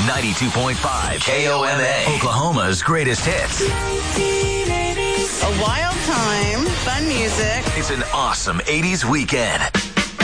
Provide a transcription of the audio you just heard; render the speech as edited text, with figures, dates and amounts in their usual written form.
92.5 KOMA, Oklahoma's greatest hits. A wild time, fun music. It's an awesome 80s weekend.